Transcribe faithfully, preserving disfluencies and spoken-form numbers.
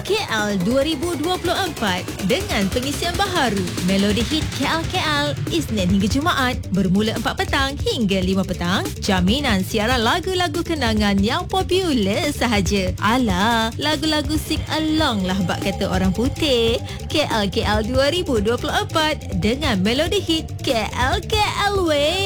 K L dua ribu dua puluh empat dengan pengisian baharu Melodi Hit K L K L Isnin hingga Jumaat bermula empat petang hingga lima petang. Jaminan siaran lagu-lagu kenangan yang popular sahaja. Alah, lagu-lagu sing along lah bak kata orang putih. K L K L dua ribu dua puluh empat dengan Melodi Hit K L K L way.